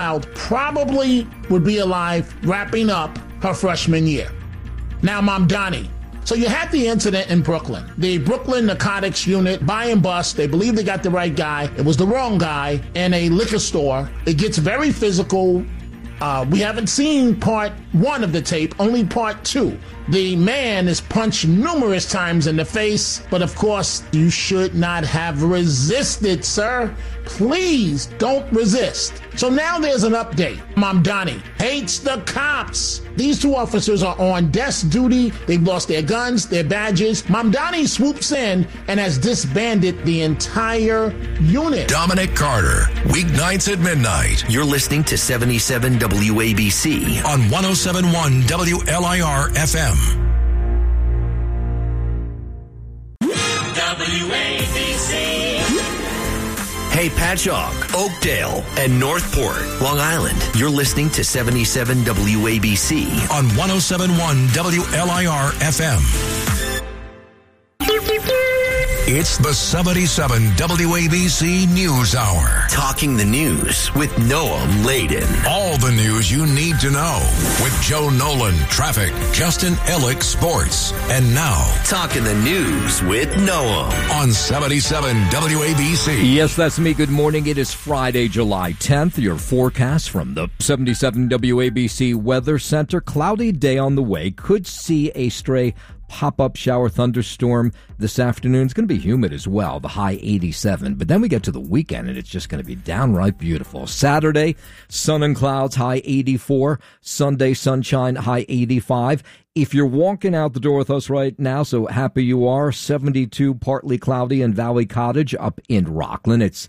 child probably would be alive wrapping up her freshman year. Now, Mamdani. So you had the incident in Brooklyn. The Brooklyn Narcotics Unit, buy and bust. They believe they got the right guy. It was the wrong guy in a liquor store. It gets very physical. We haven't seen part 1 of the tape, only part 2. The man is punched numerous times in the face, but of course, you should not have resisted, sir. Please don't resist. So now there's an update. Mamdani hates the cops. These 2 officers are on desk duty. They've lost their guns, their badges. Mamdani swoops in and has disbanded the entire unit. Dominic Carter, weeknights at midnight. You're listening to 77 WABC on 107.1 WLIR FM. WABC. Hey, Patchogue, Oakdale, and Northport, Long Island. You're listening to 77 WABC on 107.1 WLIR FM. It's the 77 WABC News Hour. Talking the news with Noam Laden. All the news you need to know with Joe Nolan, traffic, Justin Ellick, sports. And now, Talking the News with Noam on 77 WABC. Yes, that's me. Good morning. It is Friday, July 10th. Your forecast from the 77 WABC Weather Center. Cloudy day on the way. Could see a stray pop-up shower thunderstorm this afternoon. It's going to be humid as well, the high 87. But then we get to the weekend, and it's just going to be downright beautiful. Saturday, sun and clouds, high 84. Sunday, sunshine, high 85. If you're walking out the door with us right now, so happy you are, 72, partly cloudy in Valley Cottage up in Rockland. It's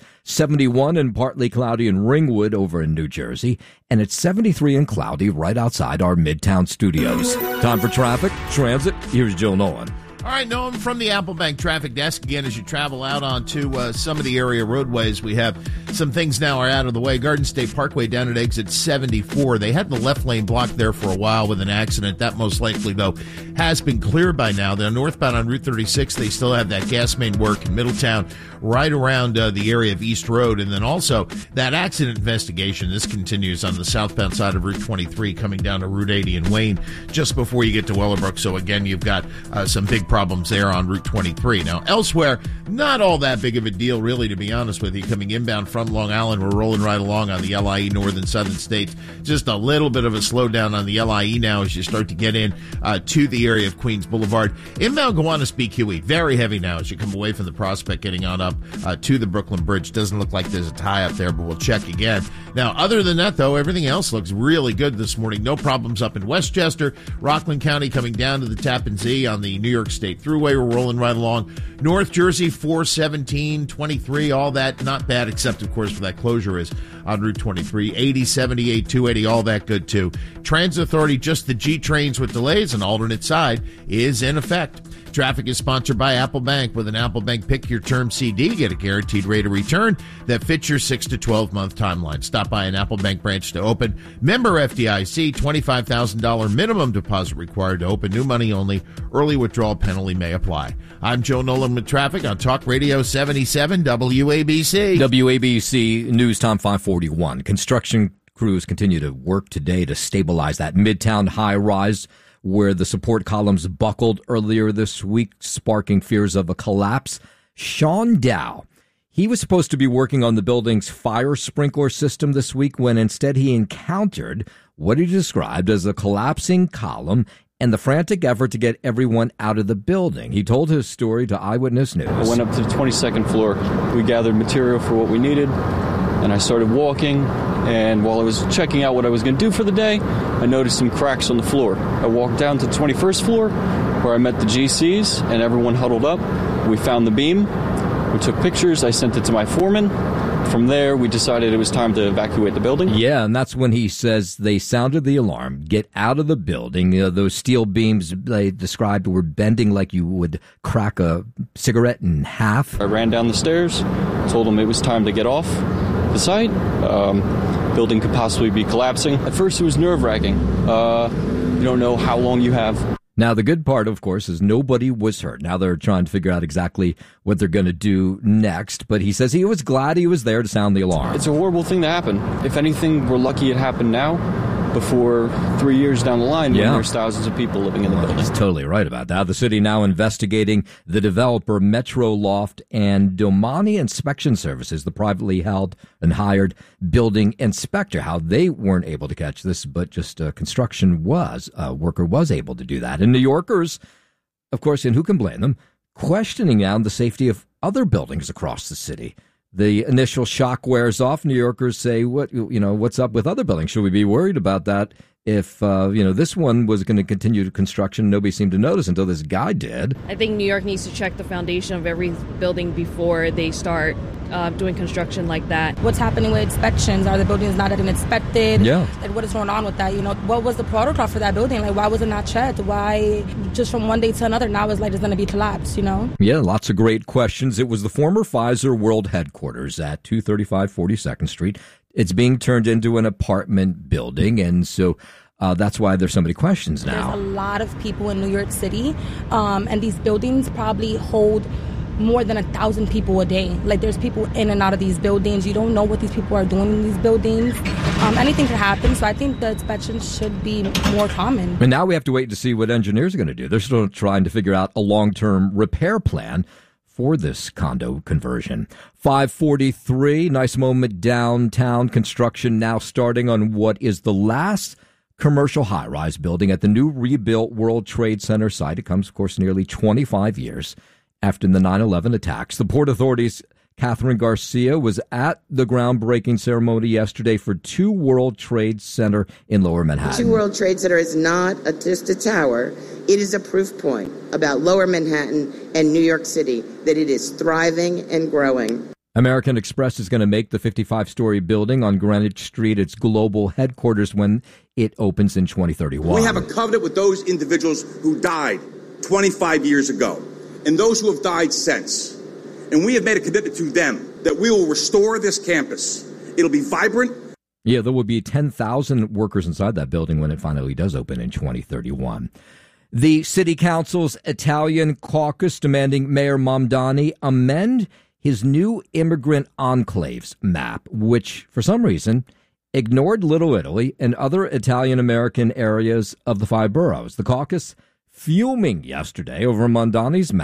71 and partly cloudy in Ringwood over in New Jersey. And it's 73 and cloudy right outside our Midtown studios. Time for traffic, transit. Here's Joe Nolan. All right, Noam from the Applebank Traffic Desk. Again, as you travel out onto some of the area roadways, we have some things now are out of the way. Garden State Parkway down at exit 74. They had the left lane blocked there for a while with an accident. That most likely, though, has been cleared by now. They're northbound on Route 36. They still have that gas main work in Middletown right around the area of East Road. And then also that accident investigation. This continues on the southbound side of Route 23 coming down to Route 80 in Wayne just before you get to Willowbrook. So, again, you've got some big problems there on Route 23. Now, elsewhere, not all that big of a deal, really, to be honest with you. Coming inbound from Long Island, we're rolling right along on the LIE Northern Southern States. Just a little bit of a slowdown on the LIE now as you start to get in to the area of Queens Boulevard. Inbound Gowanus BQE, very heavy now as you come away from the Prospect getting on up to the Brooklyn Bridge. Doesn't look like there's a tie-up there, but we'll check again. Now, other than that, though, everything else looks really good this morning. No problems up in Westchester. Rockland County coming down to the Tappan Zee on the New York State Thruway. We're rolling right along. North Jersey, 417, 23, all that not bad, except, of course, for that closure is on Route 23. 80, 78, 280, all that good, too. Transit Authority, just the G trains with delays. An alternate side is in effect. Traffic is sponsored by Apple Bank. With an Apple Bank Pick Your Term CD, get a guaranteed rate of return that fits your 6 to 12-month timeline. Stop by an Apple Bank branch to open. Member FDIC, $25,000 minimum deposit required to open. New money only. Early withdrawal penalty may apply. I'm Joe Nolan with traffic on Talk Radio 77 WABC. WABC News Time 541. Construction crews continue to work today to stabilize that Midtown high-rise where the support columns buckled earlier this week, sparking fears of a collapse. Sean Dow, he was supposed to be working on the building's fire sprinkler system this week when instead he encountered what he described as a collapsing column and the frantic effort to get everyone out of the building. He told his story to Eyewitness News. I went up to the 22nd floor. We gathered material for what we needed, and I started walking. And while I was checking out what I was going to do for the day, I noticed some cracks on the floor. I walked down to the 21st floor, where I met the GCs, and everyone huddled up. We found the beam. We took pictures. I sent it to my foreman. From there, we decided it was time to evacuate the building. Yeah, and that's when he says they sounded the alarm, get out of the building. Those steel beams they described were bending like you would crack a cigarette in half. I ran down the stairs, told them it was time to get off the site. Building could possibly be collapsing. At first, it was nerve-wracking. You don't know how long you have. Now, the good part, of course, is nobody was hurt. Now they're trying to figure out exactly what they're going to do next. But he says he was glad he was there to sound the alarm. It's a horrible thing to happen. If anything, we're lucky it happened now before 3 years down the line when there's thousands of people living in the building. He's totally right about that. The city now investigating the developer Metro Loft and Domani Inspection Services, the privately held and hired building inspector, how they weren't able to catch this, but just a worker was able to do that. And New Yorkers, of course, and who can blame them, questioning now the safety of other buildings across the city. The initial shock wears off. New Yorkers say, what's up with other buildings? Should we be worried about that? If, this one was going to continue construction, nobody seemed to notice until this guy did. I think New York needs to check the foundation of every building before they start doing construction like that. What's happening with inspections? Are the buildings not getting inspected? Yeah. Like, what is going on with that? What was the protocol for that building? Like, why was it not checked? Why, just from one day to another, now it's like it's going to be collapsed, Yeah, lots of great questions. It was the former Pfizer World Headquarters at 235 42nd Street. It's being turned into an apartment building, and so that's why there's so many questions now. There's a lot of people in New York City, and these buildings probably hold more than 1,000 people a day. Like, there's people in and out of these buildings. You don't know what these people are doing in these buildings. Anything could happen, so I think the inspections should be more common. And now we have to wait to see what engineers are going to do. They're still trying to figure out a long-term repair plan for this condo conversion. 543, nice moment downtown. Construction now starting on what is the last commercial high-rise building at the new rebuilt World Trade Center site. It comes, of course, nearly 25 years after the 9/11 attacks. The Port Authority's Catherine Garcia was at the groundbreaking ceremony yesterday for 2 World Trade Center in Lower Manhattan. 2 World Trade Center is not just a tower. It is a proof point about Lower Manhattan and New York City that it is thriving and growing. American Express is going to make the 55-story building on Greenwich Street its global headquarters when it opens in 2031. We have a covenant with those individuals who died 25 years ago and those who have died since. And we have made a commitment to them that we will restore this campus. It'll be vibrant. Yeah, there will be 10,000 workers inside that building when it finally does open in 2031. The City Council's Italian caucus demanding Mayor Mamdani amend his new immigrant enclaves map, which, for some reason, ignored Little Italy and other Italian-American areas of the 5 boroughs. The caucus fuming yesterday over Mamdani's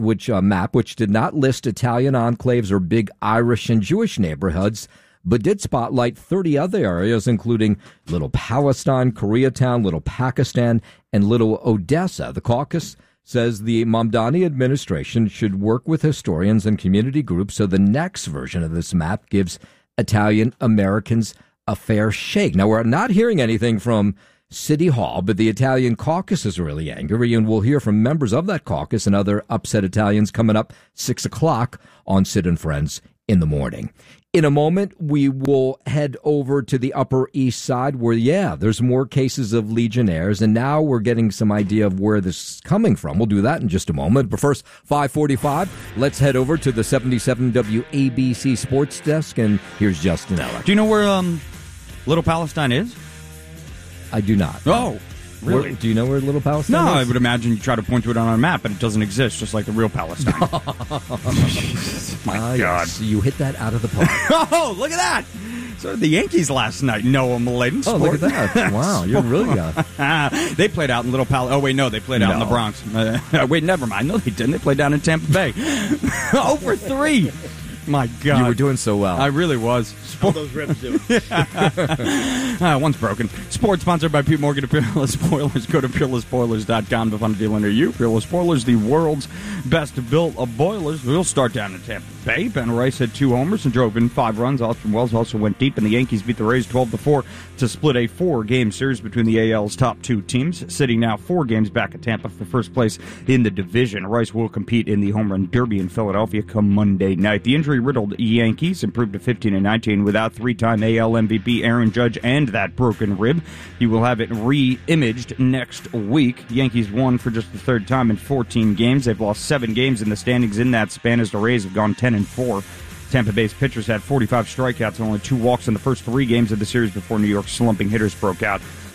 map, which did not list Italian enclaves or big Irish and Jewish neighborhoods, but did spotlight 30 other areas, including Little Palestine, Koreatown, Little Pakistan, and Little Odessa. The caucus says the Mamdani administration should work with historians and community groups so the next version of this map gives Italian Americans a fair shake. Now, we're not hearing anything from City Hall, but the Italian caucus is really angry, and we'll hear from members of that caucus and other upset Italians coming up 6 o'clock on Sid and Friends in the morning. In a moment, we will head over to the Upper East Side where, there's more cases of Legionnaires, and now we're getting some idea of where this is coming from. We'll do that in just a moment. But first, 5:45, let's head over to the 77 WABC Sports Desk, and here's Justin Eller. Do you know where Little Palestine is? I do not. Oh, really? Do you know where Little Palestine is? No, I would imagine you try to point to it on a map, but it doesn't exist, just like the real Palestine. My God. Yes, you hit that out of the park. Oh, look at that. So did the Yankees last night, Noah Maladen. Oh, look at that. Wow, you're really They played out in Little Palestine. Oh, wait, no, they played out in the Bronx. Wait, never mind. No, they didn't. They played down in Tampa Bay. 0-3. My God. You were doing so well. I really was. How those ribs do? One's broken. Sports sponsored by Pete Morgan of Peerless Spoilers. Go to PeerlessSpoilers.com to find a dealer near you. Peerless Spoilers, the world's best built of boilers. We'll start down in Tampa Bay. Ben Rice had 2 homers and drove in 5 runs. Austin Wells also went deep, and the Yankees beat the Rays 12-4 to split a 4-game series between the AL's top 2 teams, sitting now 4 games back at Tampa for first place in the division. Rice will compete in the Home Run Derby in Philadelphia come Monday night. The injury-riddled Yankees improved to 15-19 without 3-time AL MVP Aaron Judge and that broken rib. He will have it re-imaged next week. The Yankees won for just the 3rd time in 14 games. They've lost 7 games in the standings in that span as the Rays have gone 10-4. Tampa Bay's pitchers had 45 strikeouts and only 2 walks in the first 3 games of the series before New York's slumping hitters broke out.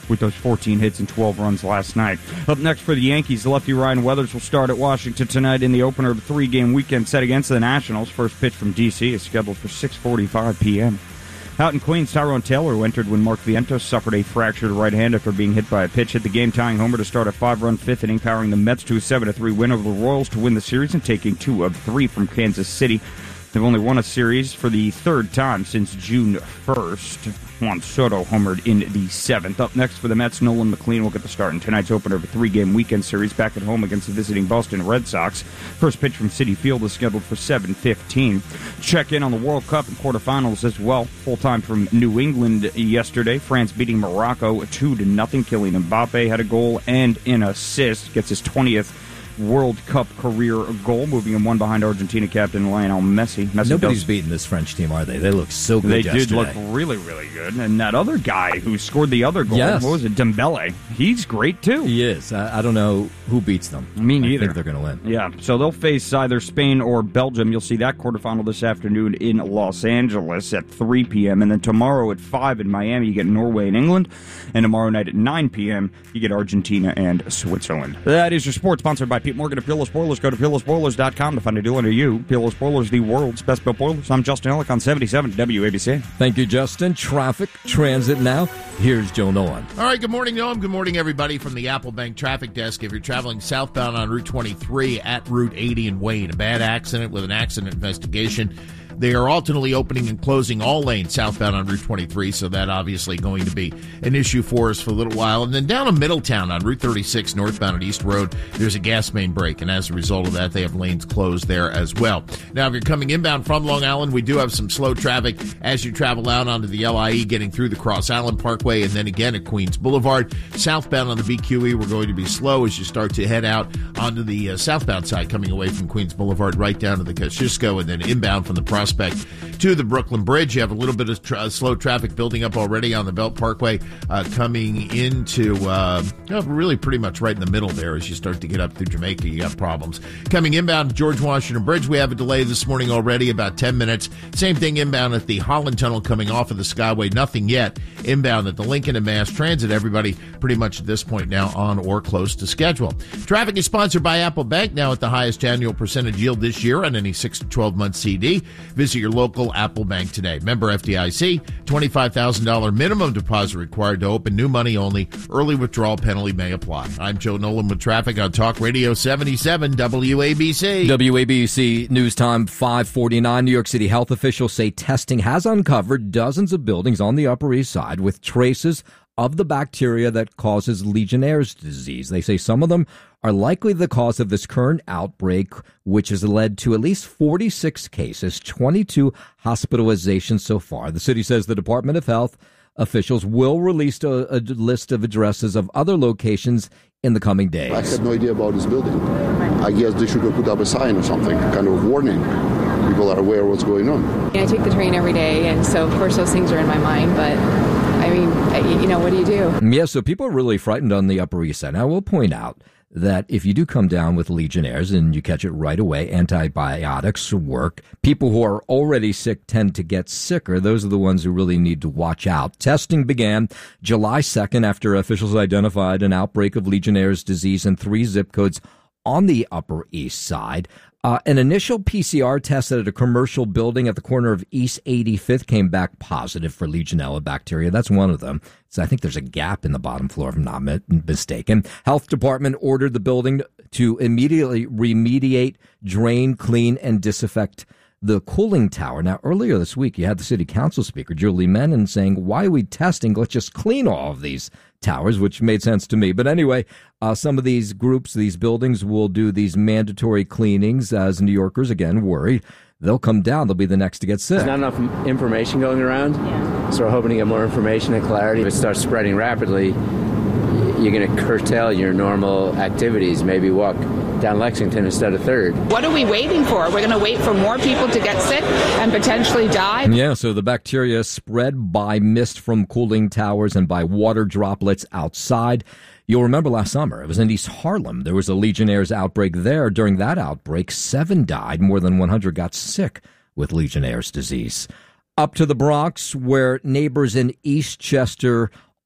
with those 14 hits and 12 runs last night. Up next for the Yankees, the lefty Ryan Weathers will start at Washington tonight in the opener of a 3-game weekend set against the Nationals. First pitch from D.C. is scheduled for 6:45 p.m. Out in Queens, Tyrone Taylor, who entered when Mark Vientos suffered a fractured right hand after being hit by a pitch, hit the game-tying homer to start a 5-run fifth inning, powering the Mets to a 7-3 win over the Royals to win the series and taking 2 of 3 from Kansas City. They've only won a series for the 3rd time since June 1st. Juan Soto homered in the 7th. Up next for the Mets, Nolan McLean will get the start in tonight's opener of a 3-game weekend series back at home against the visiting Boston Red Sox. First pitch from Citi Field is scheduled for 7:15. Check in on the World Cup and quarterfinals as well. Full time from New England yesterday. France beating Morocco 2-0. Kylian Mbappe had a goal and an assist. Gets his 20th World Cup career goal, moving him one behind Argentina captain Lionel Messi. Nobody's beaten this French team, are they? They look so good yesterday. They did look really, really good. And that other guy who scored the other goal, yes. What was it, Dembele? He's great, too. He is. I don't know who beats them. Me neither. I think they're going to win. Yeah, so they'll face either Spain or Belgium. You'll see that quarterfinal this afternoon in Los Angeles at 3 p.m. And then tomorrow at 5 in Miami, you get Norway and England. And tomorrow night at 9 p.m., you get Argentina and Switzerland. That is your sports, sponsored by Pete Morgan of Peerless Boilers. Go to peerlessboilers.com to find a deal near you. Peerless Boilers, the world's best built boilers. I'm Justin Ellick on 77 WABC. Thank you, Justin. Traffic, transit now. Here's Joe Nolan. All right, good morning, Noam. Good morning, everybody, from the Apple Bank Traffic Desk. If you're traveling southbound on Route 23 at Route 80 in Wayne, a bad accident with an accident investigation. They are alternately opening and closing all lanes southbound on Route 23, so that obviously going to be an issue for us for a little while. And then down in Middletown on Route 36 northbound at East Road, there's a gas main break, and as a result of that, they have lanes closed there as well. Now, if you're coming inbound from Long Island, we do have some slow traffic as you travel out onto the LIE, getting through the Cross Island Parkway, and then again at Queens Boulevard. Southbound on the BQE, we're going to be slow as you start to head out onto the southbound side, coming away from Queens Boulevard right down to the Kosciuszko, and then inbound from the Prospect to the Brooklyn Bridge. You have a little bit of slow traffic building up already on the Belt Parkway, coming into really pretty much right in the middle there. As you start to get up through Jamaica, you got problems. Coming inbound to George Washington Bridge, we have a delay this morning already, about 10 minutes. Same thing inbound at the Holland Tunnel coming off of the Skyway. Nothing yet inbound at the Lincoln and Mass Transit. Everybody pretty much at this point now on or close to schedule. Traffic is sponsored by Apple Bank, now at the highest annual percentage yield this year on any 6 to 12-month CD. Visit your local Apple Bank today. Member FDIC, $25,000 minimum deposit required to open. New money only. Early withdrawal penalty may apply. I'm Joe Nolan with traffic on Talk Radio 77 WABC. WABC News Time 5:49. New York City health officials say testing has uncovered dozens of buildings on the Upper East Side with traces of the bacteria that causes Legionnaire's disease. They say some of them are likely the cause of this current outbreak, which has led to at least 46 cases, 22 hospitalizations so far. The city says the Department of Health officials will release a list of addresses of other locations in the coming days. I had no idea about this building. I guess they should have put up a sign or something, kind of warning. People are aware of what's going on. I take the train every day, and so, of course, those things are in my mind, but I mean, what do you do? Yeah, so people are really frightened on the Upper East Side. Now, I will point out that if you do come down with Legionnaire's and you catch it right away, antibiotics work. People who are already sick tend to get sicker. Those are the ones who really need to watch out. Testing began July 2nd after officials identified an outbreak of Legionnaire's disease in 3 zip codes on the Upper East Side. An initial PCR test at a commercial building at the corner of East 85th came back positive for Legionella bacteria. That's one of them. So I think there's a gap in the bottom floor, if I'm not mistaken. Health department ordered the building to immediately remediate, drain, clean, and disinfect the cooling tower. Now, earlier this week, you had the city council speaker, Julie Menon, saying, why are we testing? Let's just clean all of these towers, which made sense to me. But anyway, some of these groups, these buildings will do these mandatory cleanings as New Yorkers, again, worried. They'll come down. They'll be the next to get sick. There's not enough information going around. Yeah. So we're hoping to get more information and clarity. If it starts spreading rapidly, you're going to curtail your normal activities, maybe walk down Lexington instead of 3rd. What are we waiting for? We're going to wait for more people to get sick and potentially die? Yeah, so the bacteria spread by mist from cooling towers and by water droplets outside. You'll remember last summer, it was in East Harlem. There was a Legionnaire's outbreak there. During that outbreak, 7 died. More than 100 got sick with Legionnaire's disease. Up to the Bronx, where neighbors in Eastchester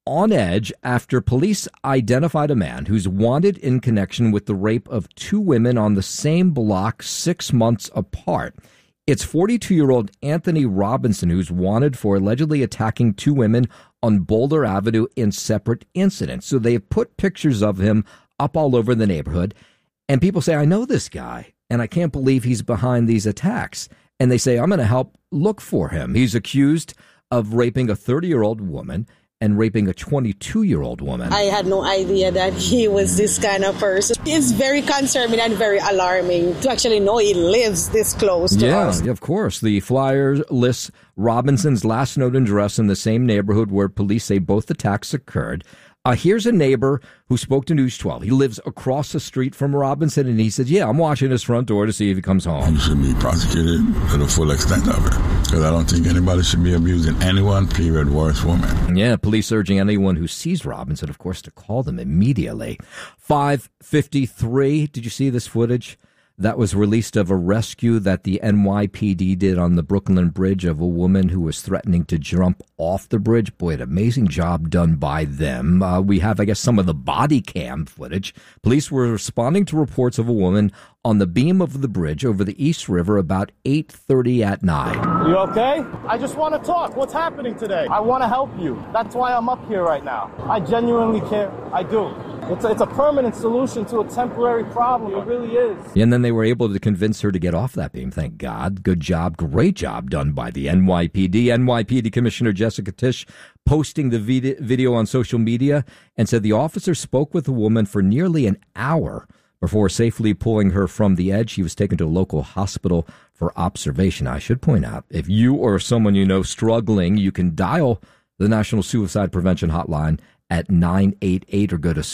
on edge after police identified a man who's wanted in connection with the rape of two women on the same block 6 months apart. It's 42-year-old Anthony Robinson who's wanted for allegedly attacking two women on Boulder Avenue in separate incidents. So they've put pictures of him up all over the neighborhood. And people say, I know this guy, and I can't believe he's behind these attacks. And they say, I'm going to help look for him. He's accused of raping a 30-year-old woman and raping a 22-year-old woman. I had no idea that he was this kind of person. It's very concerning and very alarming to actually know he lives this close to us. Yeah, of course. The flyer lists Robinson's last known address in the same neighborhood where police say both attacks occurred. Here's a neighbor who spoke to News 12. He lives across the street from Robinson, and he said, yeah, I'm watching his front door to see if he comes home. He should be prosecuted to the full extent of it, because I don't think anybody should be abusing anyone, period, worse woman. Yeah, police urging anyone who sees Robinson, of course, to call them immediately. 5:53, did you see this footage? That was released of a rescue that the NYPD did on the Brooklyn Bridge of a woman who was threatening to jump off the bridge. Boy, an amazing job done by them. We have, I guess, some of the body cam footage. Police were responding to reports of a woman on the beam of the bridge over the East River about 8:30 at night. You okay? I just want to talk. What's happening today? I want to help you. That's why I'm up here right now. I genuinely care. I do. It's a permanent solution to a temporary problem. It really is. And then they were able to convince her to get off that beam. Thank God. Good job. Great job done by the NYPD. NYPD Commissioner Jessica Tisch posting the video on social media and said the officer spoke with the woman for nearly an hour before safely pulling her from the edge. She was taken to a local hospital for observation. I should point out, if you or someone you know struggling, you can dial the National Suicide Prevention Hotline at 988 or go to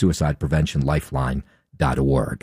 suicidepreventionlifeline.org.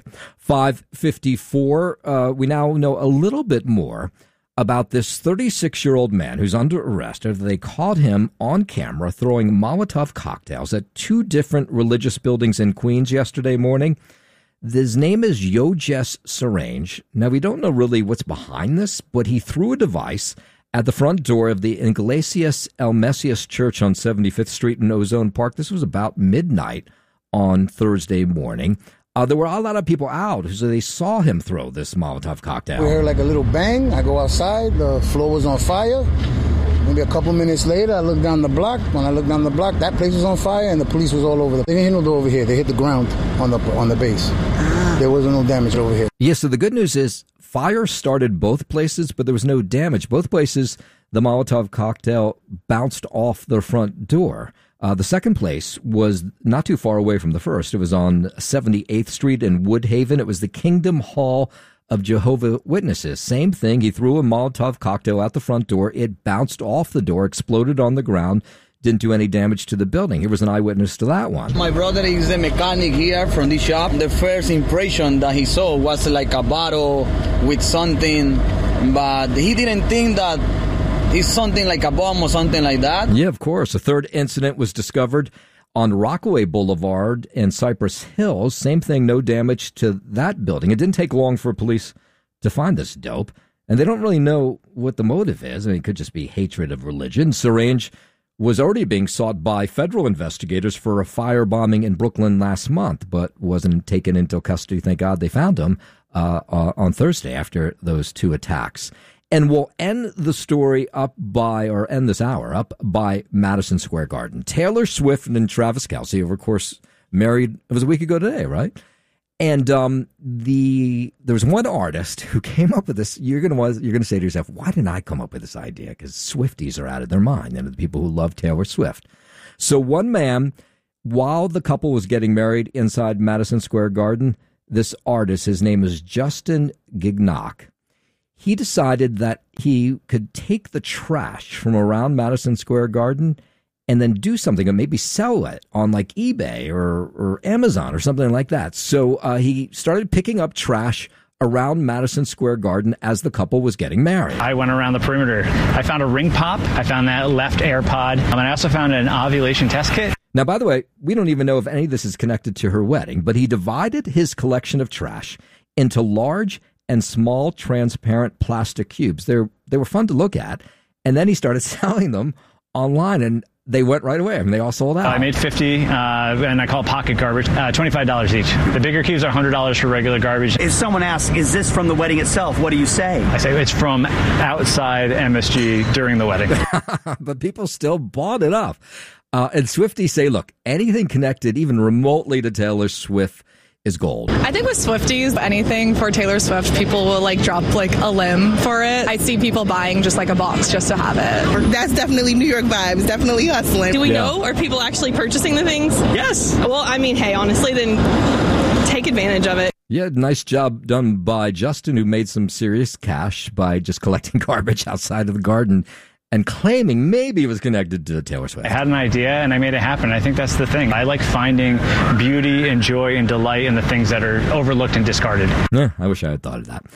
5:54, we now know a little bit more about this 36-year-old man who's under arrest after they caught him on camera throwing Molotov cocktails at two different religious buildings in Queens yesterday morning. His name is Yogesh Sarange. Now, we don't know really what's behind this, but he threw a device at the front door of the Iglesias El Mesias Church on 75th Street in Ozone Park. This was about midnight on Thursday morning. There were a lot of people out, so they saw him throw this Molotov cocktail. We heard like a little bang. I go outside. The floor was on fire. Maybe a couple minutes later, I looked down the block. When I looked down the block, that place was on fire, and the police was all over. They didn't hit no door over here. They hit the ground on the base. There wasn't no damage over here. Yes, so the good news is fire started both places, but there was no damage. Both places, the Molotov cocktail bounced off the front door. The second place was not too far away from the first. It was on 78th Street in Woodhaven. It was the Kingdom Hall of Jehovah's Witnesses. Same thing. He threw a Molotov cocktail out the front door. It bounced off the door, exploded on the ground, didn't do any damage to the building. Here was an eyewitness to that one. My brother is the mechanic here from this shop. The first impression that he saw was like a bottle with something, but he didn't think that it's something like a bomb or something like that. Yeah, of course. A third incident was discovered on Rockaway Boulevard and Cypress Hills. Same thing, no damage to that building. It didn't take long for police to find this dope, and they don't really know what the motive is. I mean, it could just be hatred of religion. Sarange was already being sought by federal investigators for a firebombing in Brooklyn last month, but wasn't taken into custody. Thank God they found him on Thursday after those two attacks. And we'll end the story end this hour up by Madison Square Garden. Taylor Swift and Travis Kelce, of course, married, it was a week ago today, right? And there was one artist who came up with this. You're gonna say to yourself, why didn't I come up with this idea? Because Swifties are out of their mind, and the people who love Taylor Swift. So one man, while the couple was getting married inside Madison Square Garden, this artist, his name is Justin Gignac, he decided that he could take the trash from around Madison Square Garden and then do something and maybe sell it on like eBay or Amazon or something like that. So he started picking up trash around Madison Square Garden as the couple was getting married. I went around the perimeter. I found a ring pop. I found that left AirPod. And I also found an ovulation test kit. Now, by the way, we don't even know if any of this is connected to her wedding, but he divided his collection of trash into large and small transparent plastic cubes. They were fun to look at. And then he started selling them online. And they went right away. I mean, they all sold out. I made 50, and I call it pocket garbage, $25 each. The bigger cubes are $100 for regular garbage. If someone asks, is this from the wedding itself, what do you say? I say it's from outside MSG during the wedding. But people still bought it up. And Swifties say, look, anything connected even remotely to Taylor Swift is gold. I think with Swifties, anything for Taylor Swift, people will drop a limb for it. I see people buying just a box just to have it. That's definitely New York vibes, definitely hustling. Do we know? Are people actually purchasing the things? Yes. Well, I mean, hey, honestly, then take advantage of it. Yeah, nice job done by Justin, who made some serious cash by just collecting garbage outside of the garden and claiming maybe it was connected to Taylor Swift. I had an idea and I made it happen. I think that's the thing. I like finding beauty and joy and delight in the things that are overlooked and discarded. Yeah, I wish I had thought of that.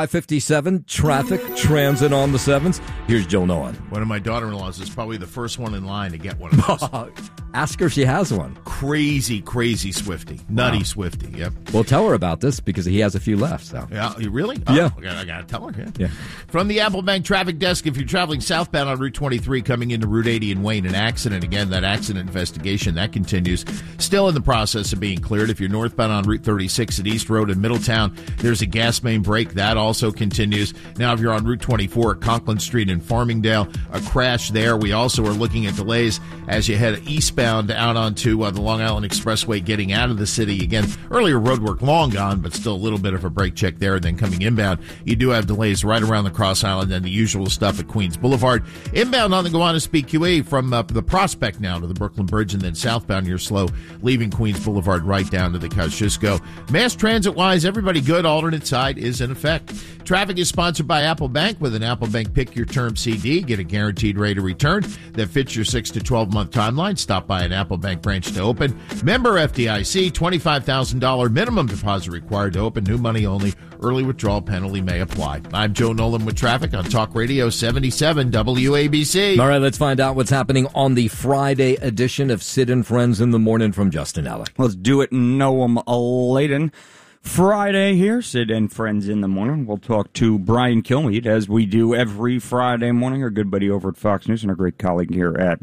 5:57, traffic, transit on the 7s. Here's Joe Nolan. One of my daughter-in-laws is probably the first one in line to get one of those. Ask her if she has one. Crazy Swiftie. Nutty wow. Swiftie, yep. We'll tell her about this because he has a few left. So. Yeah, you really? Yeah. I got to tell her. Yeah. From the Apple Bank traffic desk, if you're traveling southbound on Route 23 coming into Route 80 in Wayne, an accident. Again, that accident investigation, that continues. Still in the process of being cleared. If you're northbound on Route 36 at East Road in Middletown, there's a gas main break. That also continues. Now, if you're on Route 24 at Conklin Street in Farmingdale, a crash there. We also are looking at delays as you head eastbound out onto the Long Island Expressway getting out of the city. Again, earlier roadwork long gone, but still a little bit of a brake check there. Then coming inbound, you do have delays right around the Cross Island and the usual stuff at Queens Boulevard. Inbound on the Gowanus BQE from the Prospect now to the Brooklyn Bridge, and then southbound you're slow leaving Queens Boulevard right down to the Kosciuszko. Mass transit-wise, everybody good. Alternate side is in effect. Traffic is sponsored by Apple Bank. With an Apple Bank Pick Your Term CD, get a guaranteed rate of return that fits your 6 to 12-month timeline. Stop by an Apple Bank branch to open. Member FDIC, $25,000 minimum deposit required to open. New money only. Early withdrawal penalty may apply. I'm Joe Nolan with traffic on Talk Radio 77 WABC. All right, let's find out what's happening on the Friday edition of Sid and Friends in the Morning from Justin Alec. Let's do it, Noam Layden. Friday here, Sid and Friends in the Morning. We'll talk to Brian Kilmeade, as we do every Friday morning, our good buddy over at Fox News and our great colleague here at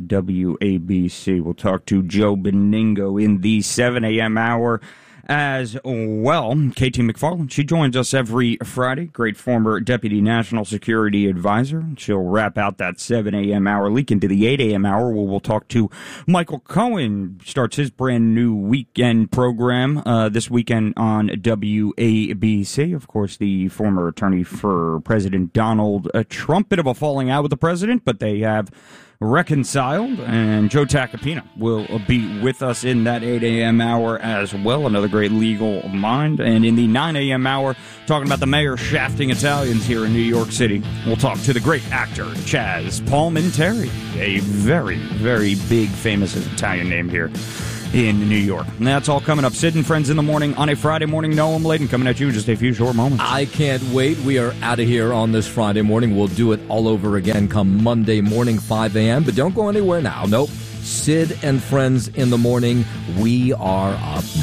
WABC. We'll talk to Joe Beningo in the 7 a.m. hour as well. KT McFarland, she joins us every Friday, great former Deputy National Security Advisor. She'll wrap out that 7 a.m. hour, leak into the 8 a.m. hour, where we'll talk to Michael Cohen. Starts his brand new weekend program this weekend on WABC. Of course, the former attorney for President Donald Trump. Bit of a falling out with the president, but they have reconciled, and Joe Tacopina will be with us in that 8 a.m. hour as well, another great legal mind. And in the 9 a.m. hour, talking about the mayor shafting Italians here in New York City, we'll talk to the great actor Chaz Palminteri, a very, very big, famous Italian name here in New York. And that's all coming up. Sid and Friends in the Morning on a Friday morning. Noam Layden coming at you in just a few short moments. I can't wait. We are out of here on this Friday morning. We'll do it all over again come Monday morning, 5 a.m. But don't go anywhere now. Nope. Sid and Friends in the Morning. We are up